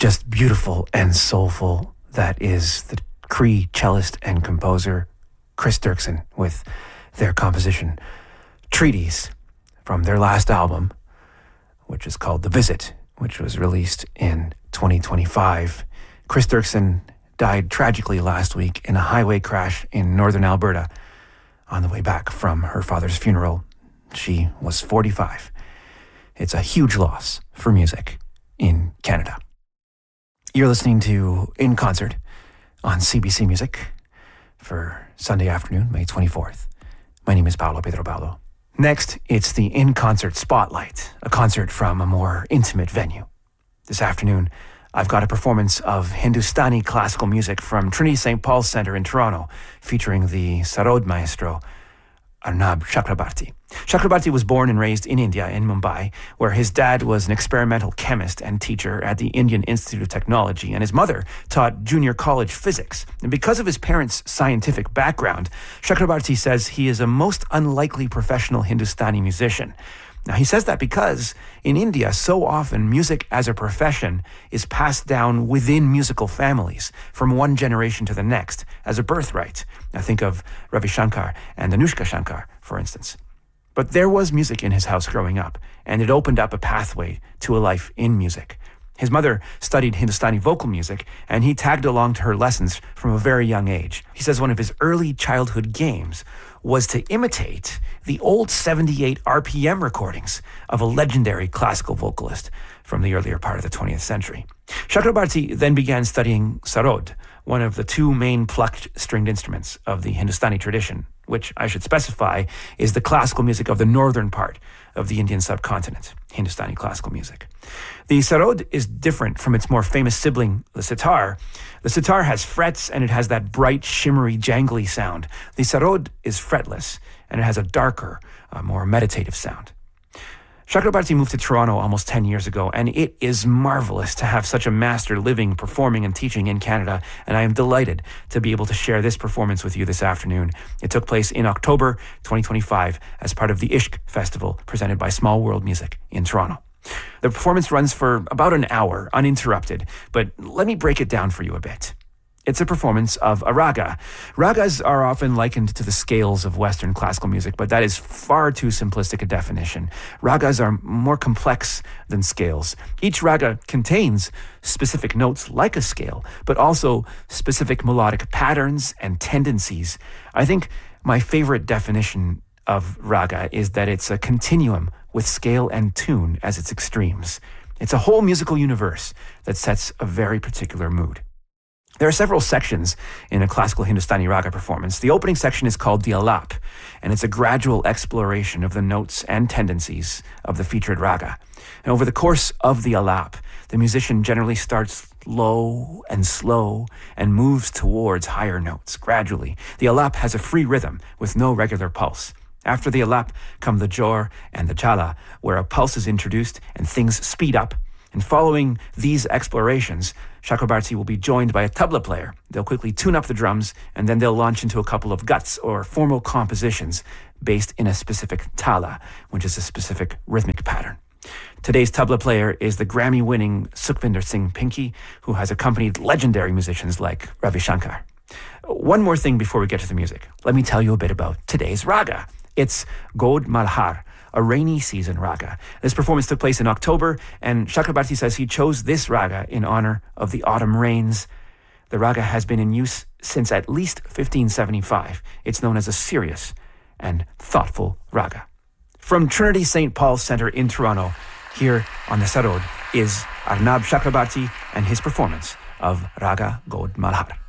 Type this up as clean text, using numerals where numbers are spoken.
just beautiful and soulful. That is the Cree cellist and composer Chris Dirksen with their composition Treaties from their last album, which is called The Visit, which was released in 2025. Chris Dirksen died tragically last week in a highway crash in northern Alberta on the way back from her father's funeral. She was 45. It's a huge loss for music in Canada. You're listening to In Concert on CBC Music for Sunday afternoon, May 24th. My name is Paolo Pedro Paolo. Next, it's the In Concert Spotlight, a concert from a more intimate venue. This afternoon, I've got a performance of Hindustani classical music from Trinity St. Paul's Centre in Toronto, featuring the Sarod maestro, Arnab Chakrabarti. Chakrabarti was born and raised in India, in Mumbai, where his dad was an experimental chemist and teacher at the Indian Institute of Technology, and his mother taught junior college physics. And because of his parents' scientific background, Chakrabarti says he is a most unlikely professional Hindustani musician. Now, he says that because in India, so often music as a profession is passed down within musical families from one generation to the next as a birthright. Now, think of Ravi Shankar and Anushka Shankar, for instance. But there was music in his house growing up, and it opened up a pathway to a life in music. His mother studied Hindustani vocal music, and he tagged along to her lessons from a very young age. He says one of his early childhood games was to imitate the old 78 RPM recordings of a legendary classical vocalist from the earlier part of the 20th century. Chakrabarti then began studying sarod, one of the two main plucked stringed instruments of the Hindustani tradition, which I should specify is the classical music of the northern part of the Indian subcontinent, Hindustani classical music. The sarod is different from its more famous sibling, the sitar. The sitar has frets and it has that bright, shimmery, jangly sound. The sarod is fretless and it has a darker, more meditative sound. Chakrabarti moved to Toronto almost 10 years ago, and it is marvelous to have such a master living, performing, and teaching in Canada, and I am delighted to be able to share this performance with you this afternoon. It took place in October 2025 as part of the Ishq Festival presented by Small World Music in Toronto. The performance runs for about an hour, uninterrupted, but let me break it down for you a bit. It's a performance of a raga. Ragas are often likened to the scales of Western classical music, but that is far too simplistic a definition. Ragas are more complex than scales. Each raga contains specific notes like a scale, but also specific melodic patterns and tendencies. I think my favorite definition of raga is that it's a continuum with scale and tune as its extremes. It's a whole musical universe that sets a very particular mood. There are several sections in a classical Hindustani raga performance. The opening section is called the alap, and it's a gradual exploration of the notes and tendencies of the featured raga. And over the course of the alap, the musician generally starts low and slow and moves towards higher notes gradually. The alap has a free rhythm with no regular pulse. After the alap come the jor and the chala, where a pulse is introduced and things speed up. And following these explorations, Chakrabarti will be joined by a tabla player. They'll quickly tune up the drums, and then they'll launch into a couple of guts or formal compositions based in a specific tala, which is a specific rhythmic pattern. Today's tabla player is the Grammy-winning Sukhvinder Singh Pinky, who has accompanied legendary musicians like Ravi Shankar. One more thing before we get to the music. Let me tell you a bit about today's raga. It's God Malhar, a rainy season raga. This performance took place in October, and Chakrabarti says he chose this raga in honor of the autumn rains. The raga has been in use since at least 1575. It's known as a serious and thoughtful raga. From Trinity St. Paul's Centre in Toronto, here on the Sarod, is Arnab Chakrabarti and his performance of Raga God Malhar.